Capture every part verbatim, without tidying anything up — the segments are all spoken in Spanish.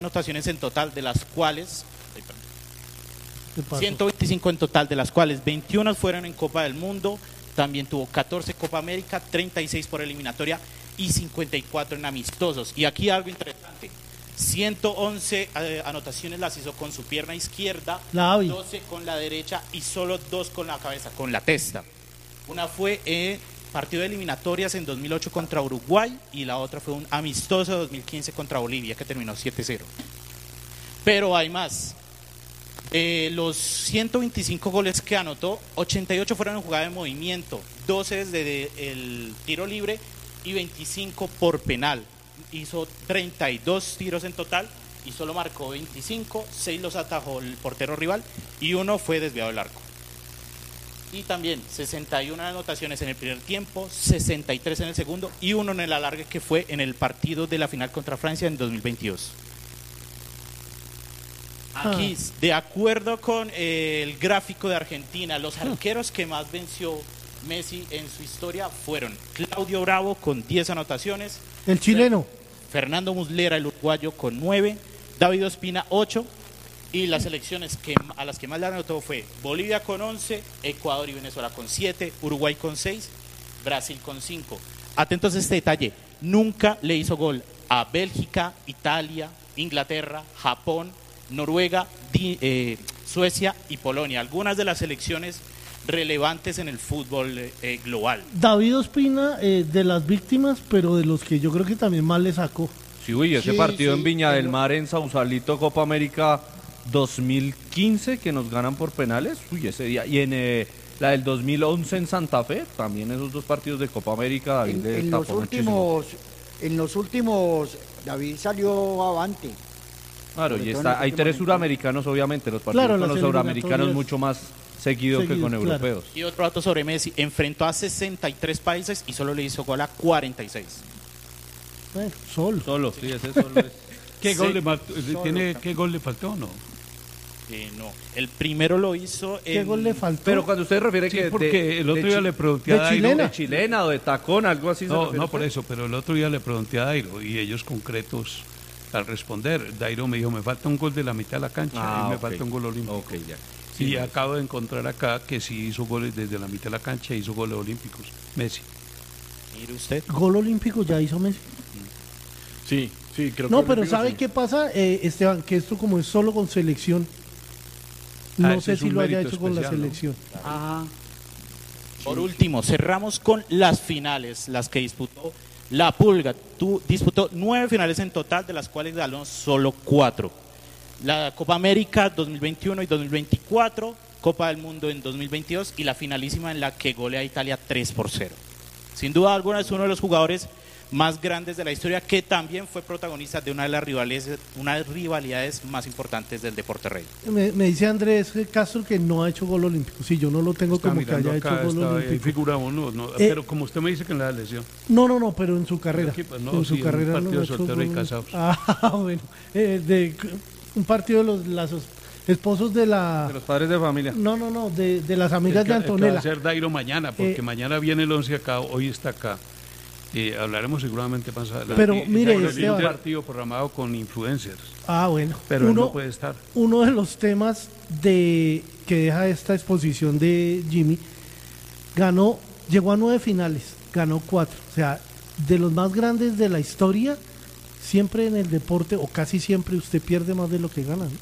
anotaciones en total, de las cuales ciento veinticinco en total, de las cuales veintiuno fueron en Copa del Mundo. También tuvo catorce Copa América, treinta y seis por eliminatoria y cincuenta y cuatro en amistosos. Y aquí algo interesante, ciento once eh, anotaciones las hizo con su pierna izquierda, doce con la derecha y solo dos con la cabeza, con la testa. Una fue en partido de eliminatorias en dos mil ocho contra Uruguay y la otra fue un amistoso de dos mil quince contra Bolivia que terminó siete cero. Pero hay más. Eh, los ciento veinticinco goles que anotó, ochenta y ocho fueron en jugada de movimiento, doce desde el tiro libre y veinticinco por penal. Hizo treinta y dos tiros en total y solo marcó veinticinco, seis los atajó el portero rival y uno fue desviado del arco. Y también sesenta y una anotaciones en el primer tiempo, sesenta y tres en el segundo y uno en el alargue que fue en el partido de la final contra Francia en dos mil veintidós. Aquí, de acuerdo con eh, el gráfico de Argentina, los arqueros que más venció Messi en su historia fueron Claudio Bravo con diez anotaciones, el chileno, Fernando Muslera, el uruguayo, con nueve, David Ospina, ocho, y las selecciones que, a las que más le anotó fue Bolivia con once, Ecuador y Venezuela con siete, Uruguay con seis, Brasil con cinco. Atentos a este detalle, nunca le hizo gol a Bélgica, Italia, Inglaterra, Japón, Noruega, di, eh, Suecia y Polonia, algunas de las selecciones relevantes en el fútbol eh, global. David Ospina, eh, de las víctimas, pero de los que yo creo que también más le sacó. Sí, uy, ese sí, partido sí, en Viña pero... del Mar, en Sausalito, Copa América dos mil quince, que nos ganan por penales, uy, ese día, y en eh, la del dos mil once en Santa Fe, también esos dos partidos de Copa América, David en, le en tapó los últimos, en los últimos, David salió avante. Claro, y está, hay tres suramericanos, obviamente, los partidos claro, con los suramericanos mucho más seguidos seguido, que con claro. europeos. Y otro dato sobre Messi, enfrentó a sesenta y tres países y solo le hizo gol a cuarenta y seis. Bueno, solo. Solo, sí, ese solo es. ¿Qué, sí, gol le faltó, ¿tiene, ¿Qué gol le faltó o no? Eh, no, el primero lo hizo en... ¿Qué gol le faltó? Pero cuando usted refiere sí, que... porque de, el otro de día le pregunté a de Dairo... chilena. De chilena o de tacón, algo así. No, no por eso, pero el otro día le pregunté a Dairo y ellos concretos al responder. Dairo me dijo, me falta un gol de la mitad de la cancha ah, y me okay. falta un gol olímpico. Okay, ya. Sí, y acabo de encontrar acá que sí hizo goles desde la mitad de la cancha, hizo goles olímpicos. Messi. Mire usted. ¿Gol olímpico ya hizo Messi? Sí, sí, creo que... No, pero ¿sabe sí. qué pasa, eh, Esteban? Que esto como es solo con selección, no ah, sé si lo haya hecho especial, con la selección. ¿no? Ah. Por último, cerramos con las finales, las que disputó la Pulga. Tú disputó nueve finales en total, de las cuales ganó solo cuatro. La Copa América dos mil veintiuno y dos mil veinticuatro, Copa del Mundo en dos mil veintidós y la finalísima en la que golea a Italia tres por cero. Sin duda alguna es uno de los jugadores más grandes de la historia, que también fue protagonista de una de las rivalidades, una de las rivalidades más importantes del deporte rey. Me, me dice Andrés Castro que no ha hecho gol olímpico. Sí, yo no lo tengo está como que haya acá, hecho gol está, olímpico. Figuramos, no, no, eh, pero como usted me dice que en la lesión. No, no, no, pero en su carrera. Aquí, pues, no, en sí, su carrera un partido no soltero y casados. Ah, bueno. Eh, de, un partido de los lazos. Esposos de la... De los padres de familia. No, no, no, de, de las amigas que, de Antonella. Va a ser Dairo mañana, porque eh, mañana viene el once acá, hoy está acá. Eh, hablaremos seguramente más adelante. Pero y, mire, un Esteban, partido programado con influencers. Ah, bueno. Pero uno, él no puede estar. Uno de los temas de que deja esta exposición de Jimmy, ganó, llegó a nueve finales, ganó cuatro. O sea, de los más grandes de la historia, siempre en el deporte, o casi siempre, usted pierde más de lo que gana, ¿no?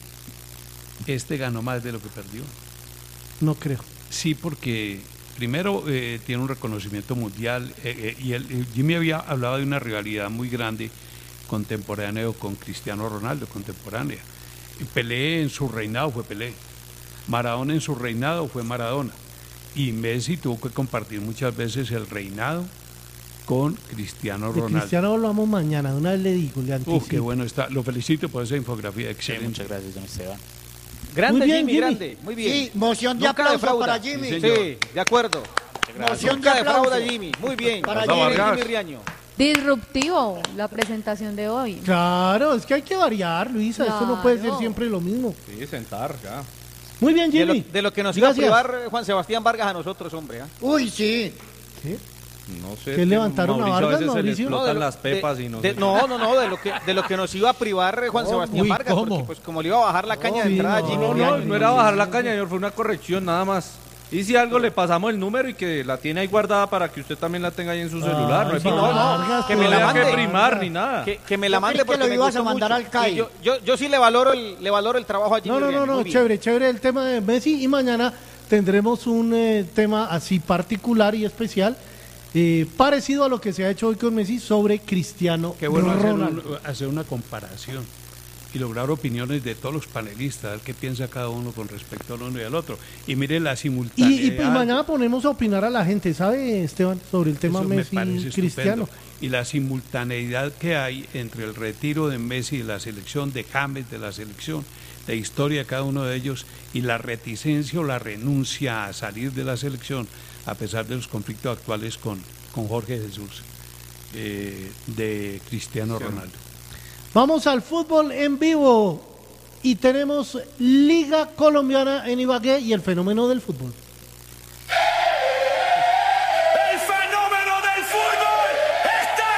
Este ganó más de lo que perdió. No creo. Sí, porque primero eh, tiene un reconocimiento mundial eh, eh, y el, eh, Jimmy había hablado de una rivalidad muy grande contemporáneo con Cristiano Ronaldo, contemporánea. Pelé en su reinado fue Pelé, Maradona en su reinado fue Maradona y Messi tuvo que compartir muchas veces el reinado con Cristiano de Ronaldo. Cristiano hablamos mañana, una vez le digo, le anticipo. Uf, qué bueno está, lo felicito por esa infografía, excelente. Sí, muchas gracias, don Esteban. Grande, muy bien, Jimmy, Jimmy, grande, muy bien. Sí, moción de Nunca aplauso defrauda. para Jimmy. Sí, sí, de acuerdo. Moción Nunca de aplauso. defrauda Jimmy, muy bien. Para Jimmy, Jimmy. Jimmy Riaño. Disruptivo la presentación de hoy. Claro, es que hay que variar, Luisa, Claro. esto no puede ser siempre lo mismo. Sí, sentar, ya. Muy bien, De Jimmy. lo, de lo que nos iba Gracias. a privar Juan Sebastián Vargas a nosotros, hombre. ¿eh? Uy, sí. ¿Sí? No sé. ¿Qué es que levantaron a Mauricio Vargas, veces se le Mauricio? explotan de lo- las pepas de- y no de- sé. no, no, no, de lo que de lo que nos iba a privar eh, Juan Oh, Sebastián uy, Vargas, ¿cómo? porque pues como le iba a bajar la caña de sí, entrada a no, Jimmy No, no, Briani. no era bajar la caña, señor, fue una corrección nada más. Y si algo le pasamos el número y que la tiene ahí guardada para que usted también la tenga ahí en su celular. No hay Ay, sí, no, problema. no, Vargas, que No me la había que mande. primar ni nada. Que, que me la Yo mande creí que porque lo me ibas gustó a mandar mucho. al C A I. Y Yo, yo, yo sí le valoro el le valoro el trabajo a Jimmy No, no, no, Briani, no, muy bien. chévere, chévere el tema de Messi y mañana tendremos un eh, tema así particular y especial, eh, parecido a lo que se ha hecho hoy con Messi sobre Cristiano Qué bueno hacer, Ronaldo. un- hacer una comparación y lograr opiniones de todos los panelistas, ver qué piensa cada uno con respecto al uno y al otro. Y mire la Y, simultaneidad. y, y mañana ponemos a opinar a la gente, ¿sabe, Esteban? Sobre el tema Eso me Messi parece y Cristiano. estupendo. Y la simultaneidad que hay entre el retiro de Messi de la selección, de James de la selección, la historia de cada uno de ellos y la reticencia o la renuncia a salir de la selección a pesar de los conflictos actuales con, con Jorge Jesús, eh, de Cristiano Ronaldo. Vamos al fútbol en vivo y tenemos Liga Colombiana en Ibagué y el fenómeno del fútbol. ¡El fenómeno del fútbol está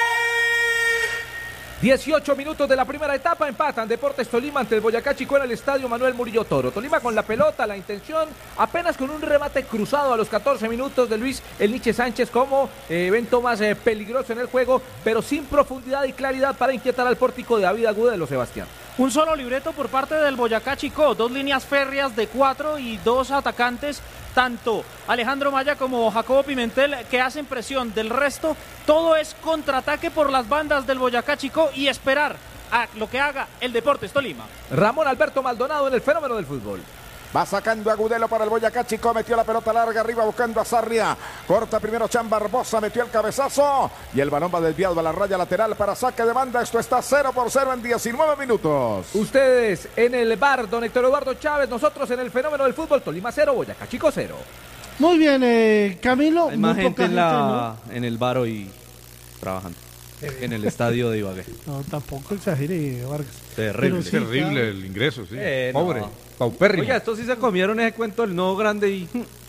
aquí! dieciocho minutos de la primera etapa, empatan Deportes Tolima ante el Boyacá Chicó en el estadio Manuel Murillo Toro. Tolima con la pelota, la intención, apenas con un remate cruzado a los catorce minutos de Luis El Niche Sánchez como eh, evento más eh, peligroso en el juego, pero sin profundidad y claridad para inquietar al pórtico de David Agudelo, Sebastián. Un solo libreto por parte del Boyacá Chicó, dos líneas férreas de cuatro y dos atacantes, tanto Alejandro Maya como Jacobo Pimentel, que hacen presión. Del resto, todo es contraataque por las bandas del Boyacá Chicó y esperar a lo que haga el Deportes Tolima. Ramón Alberto Maldonado en el fenómeno del fútbol. Va sacando Agudelo para el Boyacá Chicó, metió la pelota larga arriba buscando a Sarria. Corta primero Chan Barbosa, metió el cabezazo y el balón va desviado a la raya lateral para saque de banda. Esto está cero por cero en diecinueve minutos. Ustedes en el bar, don Héctor Eduardo Chávez, nosotros en el fenómeno del fútbol, Tolima cero, Boyacá Chicó cero. Muy bien, eh, Camilo. Hay más muy gente poca en, la, en el bar hoy trabajando. En el estadio de Ibagué. ¿no? No, tampoco exagere, Vargas. Terrible. Pero sí, Terrible claro. el ingreso, sí. Eh, no. Pobre, paupérrimo. Oiga, estos sí se comieron ese cuento del nuevo grande y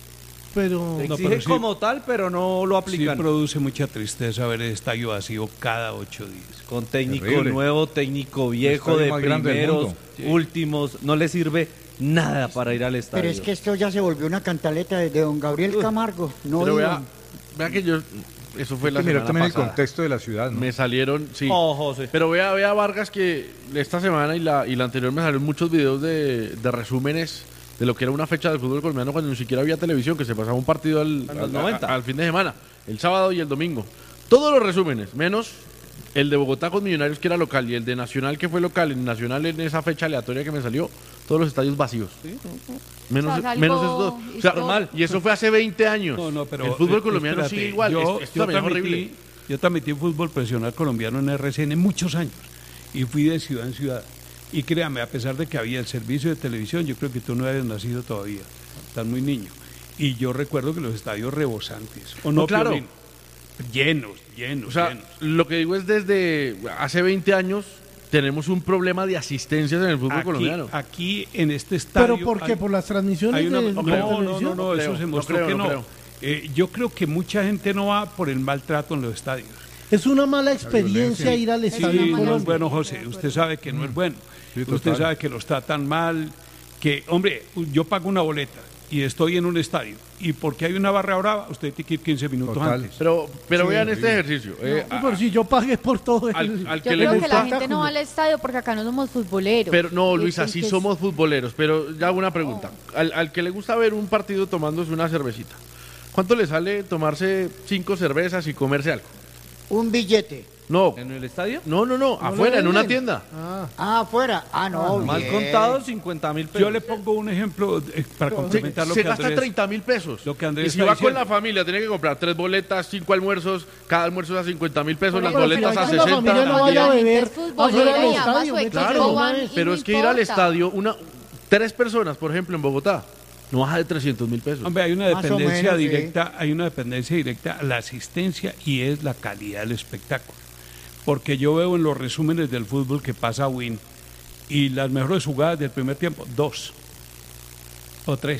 Pero exigen pero sí. como tal, pero no lo Sí aplican. produce mucha tristeza ver el estadio vacío cada ocho días. Con técnico Terrible. nuevo, técnico viejo, El de estadio más grande del primeros, mundo. Sí. últimos, no le sirve nada para ir al estadio. Pero es que esto ya se volvió una cantaleta de, de don Gabriel Camargo. No Pero vea, digan. vea que yo, eso fue Hay la que mirar semana también el pasada. contexto de la ciudad, ¿no? Me salieron, sí. Oh, José. Pero vea, vea Vargas que esta semana y la, y la anterior me salieron muchos videos de, de resúmenes de lo que era una fecha del fútbol colombiano cuando ni siquiera había televisión, que se pasaba un partido al, En los al- noventa. al fin de semana, el sábado y el domingo. Todos los resúmenes, menos el de Bogotá con Millonarios que era local y el de Nacional que fue local, en Nacional en esa fecha aleatoria que me salió, todos los estadios vacíos. Menos, O sea, es algo menos esos dos. O sea, histórico. normal. Y eso fue hace veinte años. No, no, pero el fútbol eh, colombiano espérate, sigue igual. Yo, esto esto yo también es transmití, horrible. yo transmití fútbol profesional colombiano en R C N muchos años y fui de ciudad en ciudad. Y créame, a pesar de que había el servicio de televisión, yo creo que tú no habías nacido todavía, estás muy niño. Y yo recuerdo que los estadios rebosantes, o no, No, claro. Piolín? Llenos, llenos, O sea, llenos. lo que digo es desde hace veinte años tenemos un problema de asistencias en el fútbol Aquí, colombiano. aquí en este estadio... ¿Pero por qué? hay- ¿Por las transmisiones hay una- de, no, de la no, no, televisión? no, eso creo, se no mostró creo, que no no. creo. Eh, yo creo que mucha gente no va por el maltrato en los estadios. Es una mala experiencia violencia. ir al Sí, estadio. en no es Colombia. bueno, José. Usted sabe que no es bueno. Sí, Usted total. sabe que los tratan mal. Que, hombre, yo pago una boleta y estoy en un estadio. Y porque hay una barra brava, usted tiene que ir quince minutos Total. antes. Pero, pero Sí, vean sí. este ejercicio. eh, No, pero si yo pagué por todo el... al, al Yo que le creo que gusta. la gente no va al estadio porque acá no somos futboleros. Pero no, Y Luis, el así que- somos futboleros. Pero ya hago una pregunta. Al, al que le gusta ver un partido tomándose una cervecita, ¿cuánto le sale tomarse cinco cervezas y comerse algo? Un billete. No, ¿En el estadio? no, no, no, ¿No afuera, le en una venden? tienda. Ah, Ah, afuera. Ah, no. Mal bien. contado, cincuenta mil pesos. Yo le pongo un ejemplo eh, para Se, complementar lo se que gasta Andrés... treinta mil pesos. lo que Andrés y si está va con diciendo. la familia, tiene que comprar tres boletas, cinco almuerzos, cada almuerzo a cincuenta mil pesos, Pero las que boletas la a familia sesenta. no vaya a La gente beber es futbolera afuera del y ama estadio, su me equipo, Claro, van y pero no es que ir al importa. estadio, una, tres personas, por ejemplo, en Bogotá, no baja de trescientos mil pesos. Hombre, hay una Más o dependencia menos, sí. directa, hay una dependencia directa a la asistencia y es la calidad del espectáculo. Porque yo veo en los resúmenes del fútbol que pasa Win y las mejores jugadas del primer tiempo, dos o tres.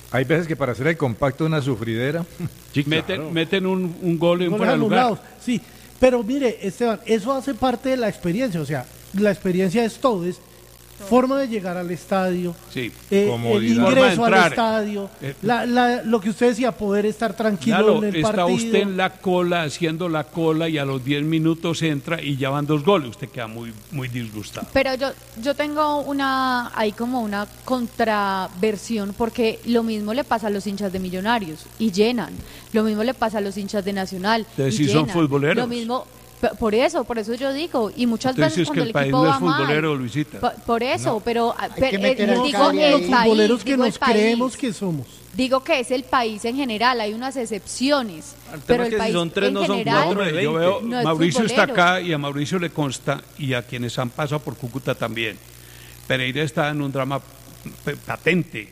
Hay veces que para hacer el compacto es una sufridera. Sí, meten, claro. meten un, un gol en Goles fuera de lugar. anulados, sí. Pero mire, Esteban, eso hace parte de la experiencia. O sea, la experiencia es todo, es forma de llegar al estadio, sí. eh, el ingreso al estadio, eh, la, la, lo que usted decía, poder estar tranquilo claro, en el está partido. usted en la cola, haciendo la cola, y a los diez minutos entra y ya van dos goles. Usted queda muy, muy disgustado. Pero yo, yo tengo una, hay como una contraversión, porque lo mismo le pasa a los hinchas de Millonarios y llenan. Lo mismo le pasa a los hinchas de Nacional. Entonces, y si llenan. son futboleros. Lo mismo. Por eso, por eso yo digo, y muchas Entonces, veces cuando es el que el equipo país va no es futbolero, mal, Luisita. por, por eso, No. pero Hay pe- que meter eh, al digo Cali ahí. el Los país, futboleros que digo el nos país. creemos que somos. Digo que es el país en general, hay unas excepciones, El tema pero es el que si país son tres, en no son general cuatro de Hombre, yo veinte. veo, no es Mauricio está futbolero. acá y a Mauricio le consta, y a quienes han pasado por Cúcuta también. Pereira está en un drama p- patente,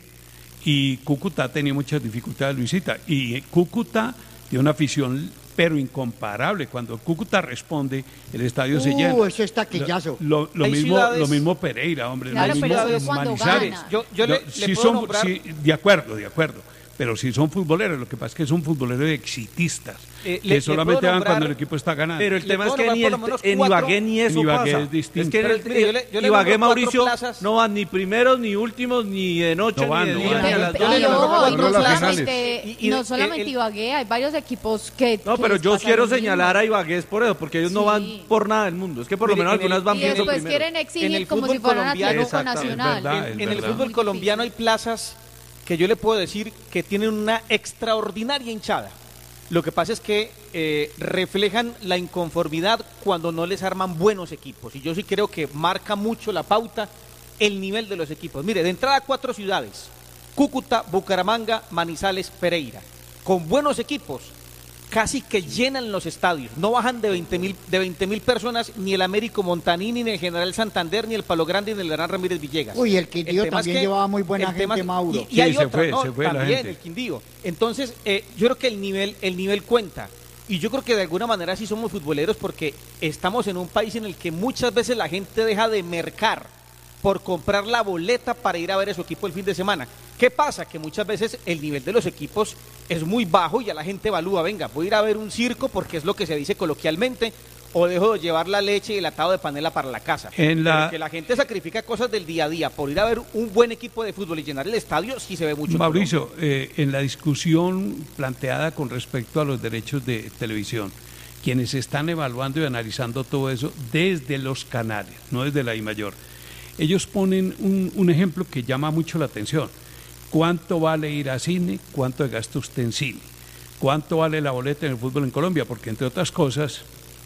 y Cúcuta ha tenido muchas dificultades, Luisita, y Cúcuta tiene una afición pero incomparable. Cuando Cúcuta responde, el estadio se Uh, llena. eso es taquillazo. Lo, lo Hay mismo, ciudades- lo mismo Pereira, hombre. Claro, lo pero mismo eso es cuando Manizales. gana. Yo, yo le, No, le sí puedo son, nombrar... sí, de acuerdo, de acuerdo. Pero si son futboleros, lo que pasa es que son futboleros exitistas, Eh, que le- le solamente puedo van nombrar- cuando el equipo está ganando. Pero el Le tema es puedo que nombrar ni por el, lo menos en cuatro- Ibagué ni eso En Ibagué pasa. es distinto. Es que en Pero el, mire, yo le- yo le Ibagué, nombro cuatro Mauricio, plazas. no van ni primeros, ni últimos, ni de noche, No van, ni de no día, van. ni a Pero- las yo dos le y de la nombro ojo, mañana. y cuatro no plazas. solamente, Y- y- no el- solamente el- Ibagué, hay varios equipos que No, que pero les yo pasa quiero lo mismo. señalar a Ibagué es por eso, porque ellos no Sí. van por nada del mundo. Es que por lo Mire, menos en el- algunas van Y viendo después primero. quieren exigir En el como si fútbol fueran colombiano- Atlético Exactamente, Nacional. es verdad, En, es en el verdad. fútbol colombiano hay plazas que yo le puedo decir que tienen una extraordinaria hinchada. Lo que pasa es que eh, reflejan la inconformidad cuando no les arman buenos equipos. Y yo sí creo que marca mucho la pauta el nivel de los equipos. Mire, de entrada cuatro ciudades: Cúcuta, Bucaramanga, Manizales, Pereira. Con buenos equipos, casi que llenan los estadios. No bajan de veinte mil de veinte mil personas ni el Américo Montanini, ni el General Santander, ni el Palo Grande, ni el Gran Ramírez Villegas. Uy, el Quindío tema es también que- llevaba muy buena el tema gente, es- Mauro. Y, y Sí, hay se otra, fue, ¿no? se fue la También gente. el Quindío. Entonces, eh, yo creo que el nivel, el nivel cuenta. Y yo creo que de alguna manera sí somos futboleros, porque estamos en un país en el que muchas veces la gente deja de mercar por comprar la boleta para ir a ver a su equipo el fin de semana. ¿Qué pasa? Que muchas veces el nivel de los equipos es muy bajo y ya la gente evalúa, venga, voy a ir a ver un circo porque es lo que se dice coloquialmente, o dejo de llevar la leche y el atado de panela para la casa. En la- Pero que la gente sacrifica cosas del día a día por ir a ver un buen equipo de fútbol y llenar el estadio, sí se ve mucho. en Mauricio, eh, en la discusión planteada con respecto a los derechos de televisión, quienes están evaluando y analizando todo eso desde los canales, no desde la I Mayor, ellos ponen un, un ejemplo que llama mucho la atención. ¿Cuánto vale ir a cine? ¿Cuánto gasta usted en cine? ¿Cuánto vale la boleta en el fútbol en Colombia? Porque, entre otras cosas,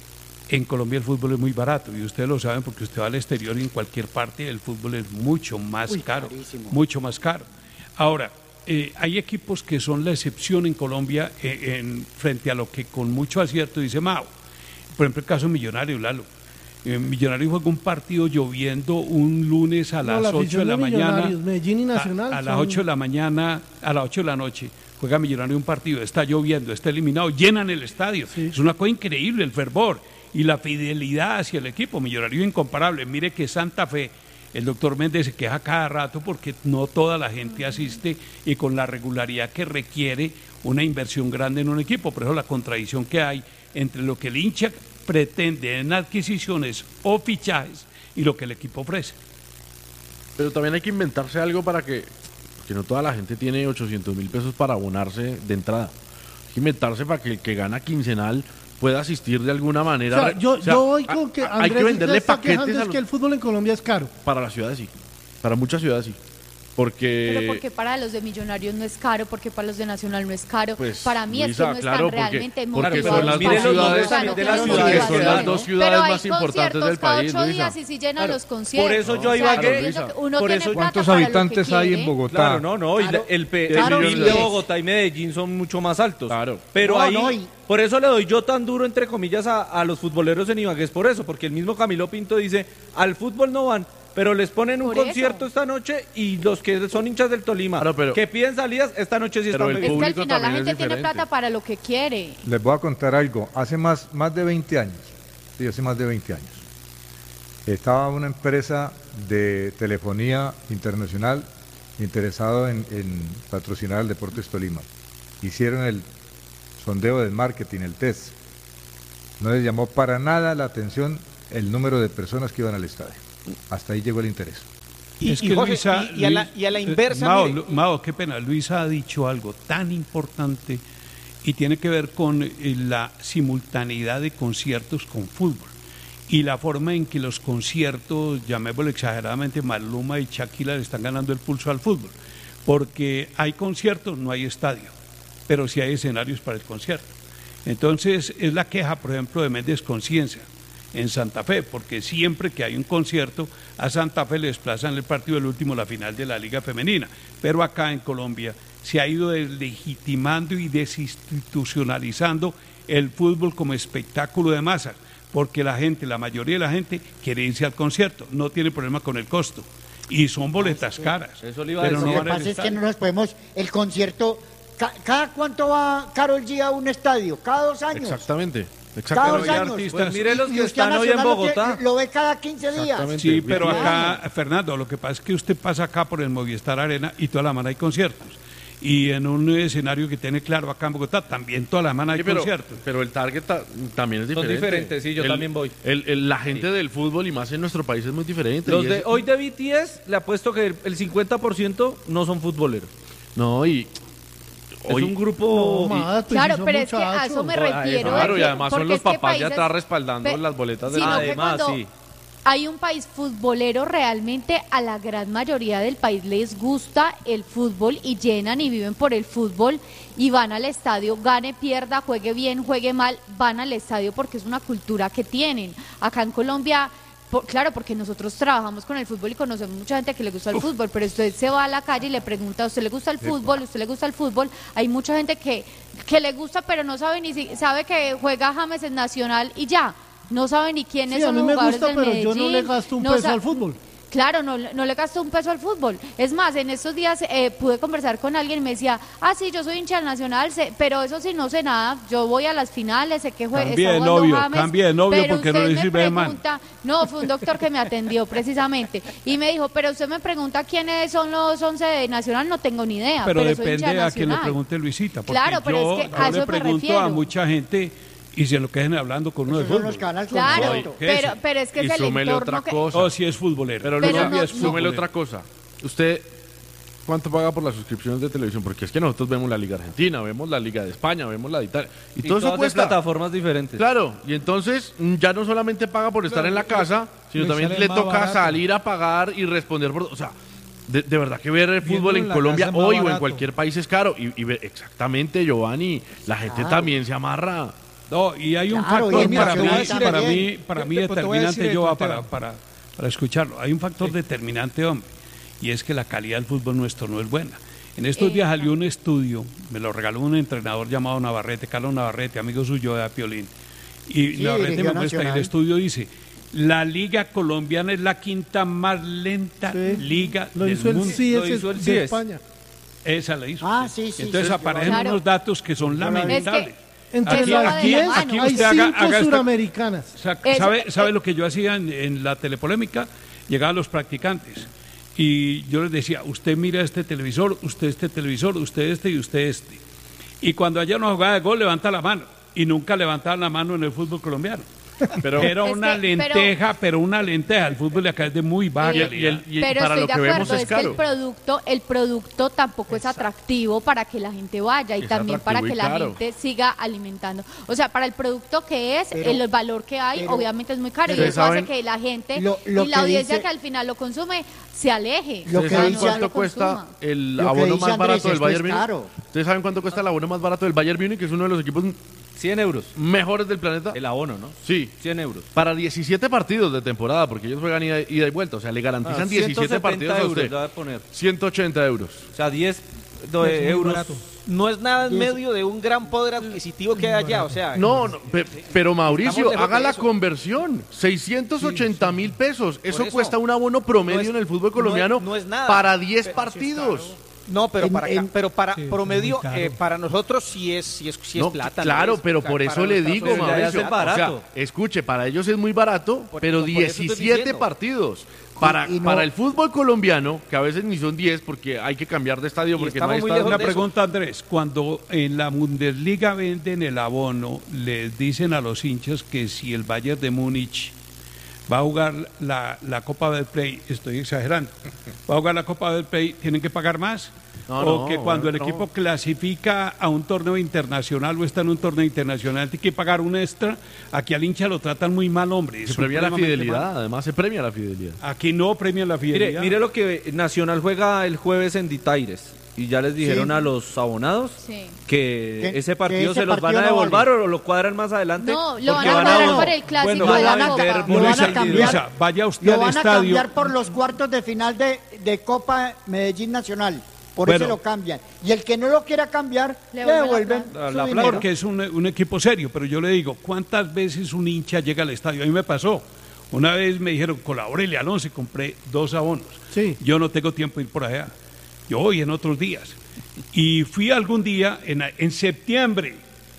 en Colombia el fútbol es muy barato, y ustedes lo saben porque usted va al exterior y en cualquier parte el fútbol es mucho más Uy, caro, carísimo. mucho más caro. Ahora, eh, hay equipos que son la excepción en Colombia eh, en, frente a lo que con mucho acierto dice Mao. Por ejemplo, el caso Millonario, Lalo. Eh, Millonario juega un partido lloviendo un lunes a No, las la ocho de afición la de mañana. Millonarios, Medellín y Nacional A, a las son- ocho de la mañana, a las ocho de la noche, juega Millonario un partido, está lloviendo, está eliminado, llenan el estadio. Es una cosa increíble el fervor y la fidelidad hacia el equipo. Millonario incomparable. Mire que Santa Fe, el doctor Méndez se queja cada rato porque no toda la gente asiste y con la regularidad que requiere una inversión grande en un equipo. Por eso la contradicción que hay entre lo que el hincha pretende en adquisiciones o fichajes y lo que el equipo ofrece. Pero también hay que inventarse algo para que, que no toda la gente tiene ochocientos mil pesos para abonarse de entrada. Hay que inventarse para que el que gana quincenal pueda asistir de alguna O manera. sea, yo, O sea, yo voy a- con que a- hay Andrés que venderle está paquetes quejando a es los- que el fútbol en Colombia es caro. para las ciudades sí, para muchas ciudades sí, porque Pero porque para los de Millonarios no es caro, porque para los de Nacional no es caro. Pues, para mí es Luisa, que no claro, están porque- realmente porque motivados son las para dos ir. ciudades- Claro, de claro, las sí, ciudades, sí, son sí, las sí. dos ciudades Pero hay más importantes conciertos del cada país, ocho Luisa. días y si llenan Claro, los conciertos. por eso yo O a sea, Ibagué- yo pienso que uno por tiene eso- plata ¿Cuántos para lo que habitantes hay en quiere. Bogotá? Claro, no, no, y Claro. el, pe- Claro, el PIB y de es- Bogotá y Medellín son mucho más altos. Claro. Pero No, ahí, no, y- por eso le doy yo tan duro, entre comillas, a, a los futboleros en Ibagué, es por eso, porque el mismo Camilo Pinto dice, al fútbol no van, pero les ponen un Por eso. concierto esta noche y los que son hinchas del Tolima, Claro, pero- que piden salidas, esta noche sí Pero están el Es que vendiendo. al público final la también es gente tiene diferente. plata para lo que quiere. Les voy a contar algo. Hace más, más de veinte años, sí, hace más de veinte años, estaba una empresa de telefonía internacional interesado en, en patrocinar al Deportes Tolima. Hicieron el sondeo del marketing, el test. No les llamó para nada la atención el número de personas que iban al estadio. Hasta ahí llegó el interés. Y, Es y que Jorge, Luisa- y- y a la, Luis- y a la eh, inversa, Mao, mire, Lu- Mao, qué pena. Luisa ha dicho algo tan importante y tiene que ver con eh, la simultaneidad de conciertos con fútbol y la forma en que los conciertos, llamémoslo exageradamente, Maluma y Shakira le están ganando el pulso al fútbol. Porque hay conciertos, no hay estadio, pero sí hay escenarios para el concierto. Entonces es la queja, por ejemplo, de Méndez Conciencia en Santa Fe, porque siempre que hay un concierto a Santa Fe le desplazan el partido del último, la final de la Liga Femenina, pero acá en Colombia se ha ido deslegitimando y desinstitucionalizando el fútbol como espectáculo de masas, porque la gente, la mayoría de la gente quiere irse al concierto, no tiene problema con el costo, y son boletas caras. Eso le iba a pero decir. no Lo que van al pasa es que estadio. no nos podemos, el concierto, ca- ¿cada cuánto va Karol G a un estadio? ¿Cada dos años? Exactamente. Cada Exactamente. dos hay años. artistas- Pues mire los Y que usted a están hoy en Nacional lo que- Bogotá. Lo ve cada quince días. Exactamente. Sí, pero Claro. acá, Fernando, lo que pasa es que usted pasa acá por el Movistar Arena y toda la semana hay conciertos. Y en un escenario que tiene claro acá en Bogotá, también toda la semana hay Sí, pero, conciertos. pero el target ta- también es Son diferente. diferentes, sí, yo El- también voy. el- el- la gente del fútbol y más en nuestro país es muy diferente. Los y de es- hoy de B T S, le apuesto que el- el cincuenta por ciento no son futboleros. No, y hoy Es un grupo... No, más, pues, Claro, si son pero es que a muchachos. eso me Ay, refiero. claro, de y que- además son porque los es que papás de países- atrás respaldando Pe- las boletas de sino la... que Además, cuando sí. hay un país futbolero, realmente a la gran mayoría del país les gusta el fútbol y llenan y viven por el fútbol y van al estadio, gane, pierda, juegue bien, juegue mal, van al estadio porque es una cultura que tienen. Acá en Colombia, por- claro, porque nosotros trabajamos con el fútbol y conocemos mucha gente que le gusta el fútbol, pero usted se va a la calle y le pregunta, ¿a usted le gusta el fútbol? ¿A usted le gusta el fútbol? Hay mucha gente que, que le gusta, pero no sabe ni si sabe que juega James en Nacional y ya. No sabe ni quiénes Sí, a son mí los me jugadores gusta, del pero Medellín. yo no le gasto un no peso sa- al fútbol. Claro, no, no le gasto un peso al fútbol. Es más, en estos días eh, pude conversar con alguien y me decía, ah, sí, yo soy hincha del Nacional, sé- pero eso sí, no sé nada. Yo voy a las finales, sé que juega. Cambie de novio, cambie de novio porque no le sirve de man. No, fue un doctor que me atendió precisamente. Y me dijo, pero usted me pregunta quiénes son los once de Nacional, no tengo ni idea. Pero, Pero, soy depende hincha de a quién le Nacional. pregunte Luisita. Porque Claro, pero yo, es que a yo eso le me pregunto refiero. a mucha gente y se lo quedan hablando con uno de Esos son fútbol. los que van al Claro, concierto. ¿qué es pero, eso? pero es que Y es el súmele entorno otra que... cosa. Oh, sí es futbolero. Pero, Pero Luisa, no- súmele futbolero. otra cosa. Usted, ¿cuánto paga por las suscripciones de televisión? Porque es que nosotros vemos la Liga Argentina, vemos la Liga de España, vemos la de Italia. Y, Y todo eso todas de cuesta. plataformas diferentes. Claro, y entonces mm, ya no solamente paga por estar en la casa, sino le también sale le más toca barato. salir a pagar y responder por... O sea, de, de verdad que ver el Viéndolo fútbol en en la Colombia casa es más hoy o en barato. cualquier país es caro. Y, y ve- exactamente, Giovanni, la gente Claro. también se amarra. No, y hay un Claro, factor y para mira, mí, te voy a decir para también. mí, para mí Te- te- te voy a decir determinante, esto, yo Esteban. para, para, para escucharlo. Hay un factor determinante, hombre, y es que la calidad del fútbol nuestro no es buena. En estos días salió un estudio, me lo regaló un entrenador llamado Navarrete, Carlos Navarrete, amigo suyo de Piolín. Y Sí, Navarrete dirigió me muestra, y el Nacional. estudio dice, la liga colombiana es la quinta más lenta Sí. liga Lo del hizo el mundo. C I E S Lo hizo el de C I E S. España. Esa la hizo. Ah, usted. sí, sí, Entonces sí, aparecen claro. unos datos que son Es lamentables. que Entre Aquí- las aquí- diez aquí hay usted haga- cinco haga esta- suramericanas. Sa- Es- ¿Sabe, eh, sabe lo que yo hacía en, en la telepolémica? Llegaban los practicantes y yo les decía, usted mira este televisor, usted este televisor, usted este y usted este. Y cuando haya una jugada de gol, levanta la mano. Y nunca levantaban la mano en el fútbol colombiano. Pero, Era Es una que- pero- lenteja, pero, una lenteja. El fútbol de acá es de muy baja Eh, y, calidad. el- y Pero para estoy lo de que acuerdo, vemos es es que el caro. producto, el producto tampoco es atractivo para que la gente vaya y Es también para atractivo que y la caro. gente siga alimentando. O sea, para el producto que es, Pero- el valor que hay, pero- obviamente es muy caro y pero eso hace ¿saben? que la gente Lo- lo y la que audiencia dice- que al final lo consume se aleje. Lo ¿Ustedes que saben dice- cuánto lo cuesta consuma. el Lo que abono dice más Andrés, barato del esto Bayern es Múnich? caro. ¿Ustedes saben cuánto cuesta el abono más barato del Bayern Múnich, que es uno de los equipos cien euros. mejores del planeta? El abono, ¿no? Sí. cien euros. Para diecisiete partidos de temporada, porque ellos juegan ida, ida y vuelta. O sea, le garantizan Ah, diecisiete ciento setenta partidos a euros usted. le voy a poner. ciento ochenta euros. O sea, diez muy de euros. barato. No es nada en Y eso- medio de un gran poder adquisitivo que hay allá, o sea... No, no, pe- pero Mauricio, Estamos lejos haga de la eso. conversión. seiscientos ochenta mil pesos. Eso, eso. cuesta un abono promedio No es- en el fútbol no es- colombiano no es nada. para diez Pero- partidos. No, pero En- para acá- en- pero para Sí, promedio, muy caro. eh, para nosotros sí es, sí es, sí es No, plata. claro, Andrés. pero O sea, por para eso le nuestra digo, sociedad Pero ya Mauricio. es barato. O sea, escuche, para ellos es muy barato, Por- pero por eso estoy diecisiete diciendo. partidos. Para, Y- y no- para el fútbol colombiano, que a veces ni son diez porque hay que cambiar de estadio porque no hay estadio. Una pregunta, Andrés. Cuando en la Bundesliga venden el abono, les dicen a los hinchas que si el Bayern de Múnich va a jugar la, la Copa del Play, estoy exagerando, va a jugar la Copa del Play, ¿tienen que pagar más? No, o no, que cuando el no. equipo clasifica a un torneo internacional o está en un torneo internacional, tiene que pagar un extra. Aquí al hincha lo tratan muy mal, hombre. Se premia la supremamente fidelidad, mal. además se premia la fidelidad. Aquí no premian la Mire, fidelidad. mire lo que Nacional juega el jueves en Ditaires. Y ya les dijeron Sí. a los abonados Sí. que Que- ese partido que ese se los van a partido no devolver o lo cuadran más adelante. No, lo porque van a van a cuadrar vol- por el clásico bueno, de van la a vender Copa. Lo van a Luisa, cambiar. Luisa, vaya usted Lo al van a estadio. cambiar por los cuartos de final de, de Copa Medellín Nacional. Por Bueno. eso lo cambian. Y el que no lo quiera cambiar, Le le, vuelven la devuelven plata. su La dinero. Porque es un, un equipo serio, pero yo le digo, ¿cuántas veces un hincha llega al estadio? A mí me pasó. Una vez me dijeron, colabórele al once, compré dos abonos. Sí. Yo no tengo tiempo de ir por allá. Yo voy en otros días. Y fui algún día, en, en septiembre,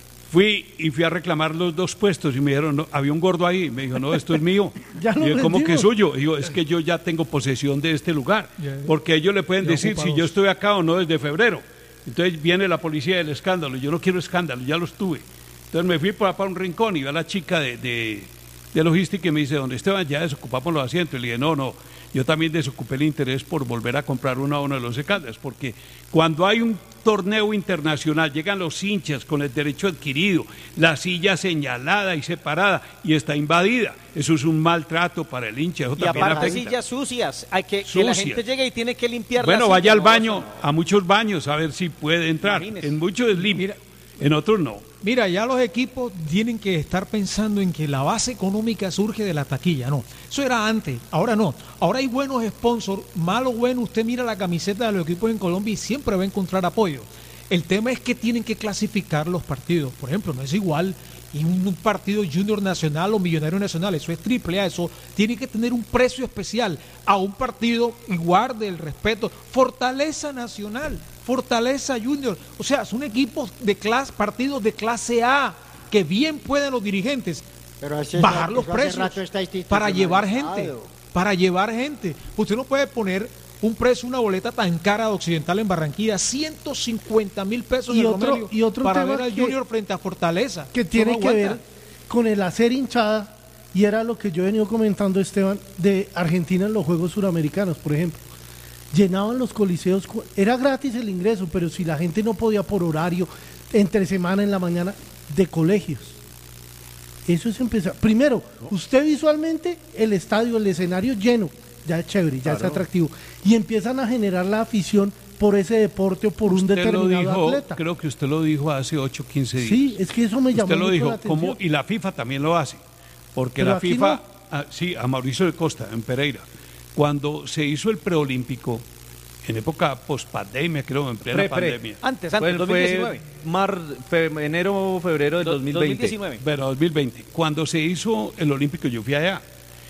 fui y fui a reclamar los dos puestos y me dijeron, no, había un gordo ahí. Me dijo, no, esto es mío. Ya lo Y yo, ¿cómo vendió. que es suyo? Y digo, es que yo ya tengo posesión de este lugar. Ya. Porque ellos le pueden Ya decir ocupa si dos. yo estoy acá o no desde febrero. Entonces viene la policía del escándalo. Yo no quiero escándalo, ya los tuve. Entonces me fui para, para un rincón y vi a la chica de, de, de logística y me dice, don Esteban, ya desocupamos los asientos. Y le dije, no, no, yo también desocupé el interés por volver a comprar una abono de los Caldas, porque cuando hay un torneo internacional, llegan los hinchas con el derecho adquirido, la silla señalada y separada y está invadida. Eso es un maltrato para el hincha. Eso Y también aparte afecta. sillas sucias, hay que, que la Sucias. gente llegue y tiene que limpiar Bueno, la vaya silla, al no, baño, eso no. a muchos baños, a ver si puede entrar. Imagínese. En muchos es limpio, en otros no. Mira, ya los equipos tienen que estar pensando en que la base económica surge de la taquilla, no. Eso era antes, ahora no. Ahora hay buenos sponsors, malo bueno, usted mira la camiseta de los equipos en Colombia y siempre va a encontrar apoyo. El tema es que tienen que clasificar los partidos. Por ejemplo, no es igual y un partido Junior Nacional o Millonario Nacional, eso es triple A, eso tiene que tener un precio especial a un partido igual del respeto. Fortaleza Nacional, Fortaleza Junior, o sea, son equipos de clase, partidos de clase A, que bien pueden los dirigentes Pero ese- bajar eso los hace precios rato está para llevar gente, institucionalizado. para llevar gente. Usted no puede poner un precio, una boleta tan cara de Occidental en Barranquilla, ciento cincuenta mil pesos Y en el otro- Romelio, y otro para tema ver al que- Junior frente a Fortaleza. que Eso tiene no que ver aguanta. con el hacer hinchada, y era lo que yo he venido comentando, Esteban, de Argentina en los Juegos Suramericanos, por ejemplo. Llenaban los coliseos, cu- era gratis el ingreso, pero si la gente no podía por horario, entre semana en la mañana, de colegios. Eso es empezar. Primero, usted visualmente, el estadio, el escenario lleno, ya es chévere, ya es Claro. atractivo. Y empiezan a generar la afición por ese deporte o por un Usted lo determinado dijo, atleta. creo que usted lo dijo hace ocho, quince días. Sí, es que eso me llamó Usted lo mucho dijo, la atención. como, y la FIFA también lo hace, porque Pero la aquí FIFA, no. ah, sí, a Mauricio de Costa, en Pereira, cuando se hizo el preolímpico, en época post-pandemia, creo, en plena Pre, pre. pandemia. Antes, antes, Fue- dos mil diecinueve. Fue mar, fe- enero, febrero del Do- dos mil veinte. dos mil diecinueve. Pero dos mil veinte, cuando se hizo el olímpico, yo fui allá,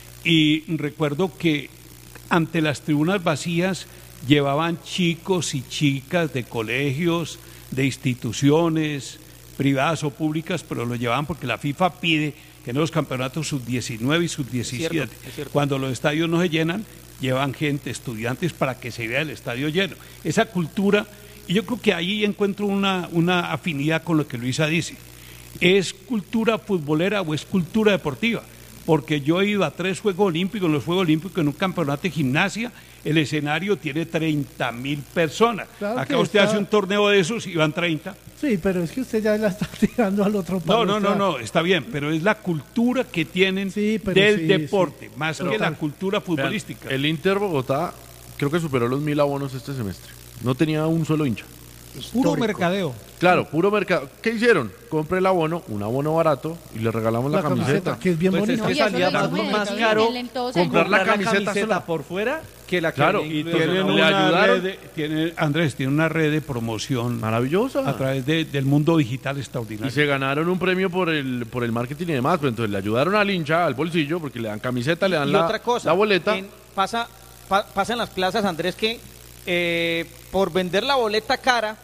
y recuerdo que ante las tribunas vacías llevaban chicos y chicas de colegios, de instituciones privadas o públicas, pero lo llevaban porque la FIFA pide que en los campeonatos sub diecinueve y sub diecisiete, cierto, es cierto. cuando los estadios no se llenan, llevan gente, estudiantes, para que se vea el estadio lleno. Esa cultura, y yo creo que ahí encuentro una, una afinidad con lo que Luisa dice. ¿Es cultura futbolera o es cultura deportiva? Porque yo he ido a tres Juegos Olímpicos, en los Juegos Olímpicos, en un campeonato de gimnasia, el escenario tiene treinta mil personas. Claro Acá que usted está- hace un torneo de esos y van treinta. Sí, pero es que usted ya la está tirando al otro No, palo. no, no, Esteban. no, está bien, pero es la cultura que tienen pero del sí, deporte, sí. más Pero que la tal. cultura futbolística. Vean, el Inter Bogotá creo que superó los mil abonos este semestre. No tenía un solo hincha. Puro mercadeo. Claro, puro mercado. ¿Qué hicieron? Compré el abono, un abono barato, y le regalamos la, La camiseta, que es bien Pues es bonita. que No, y eso salía lo más, hizo Medellín, más caro él en todo comprar la seguro. camiseta, sola. por fuera que la que Claro, venía Y incluida. tienen le una ayudaron. red de- tiene- Andrés, tiene una red de promoción Maravillosa. a través de- del mundo digital Y extraordinario. se ganaron un premio por el por el marketing y demás, pero entonces le ayudaron al hincha, al bolsillo, porque le dan camiseta, le dan Y la, otra cosa, la boleta. en- pasa, pa- pasa en las plazas, Andrés, que eh, por vender la boleta cara,